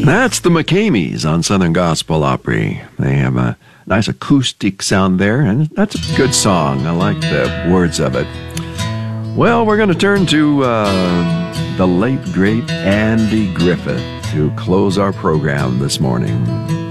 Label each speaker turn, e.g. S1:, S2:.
S1: That's the McCameys on Southern Gospel Opry. They have a nice acoustic sound there, and that's a good song. I like the words of it. Well, we're going to turn to the late, great Andy Griffith to close our program this morning.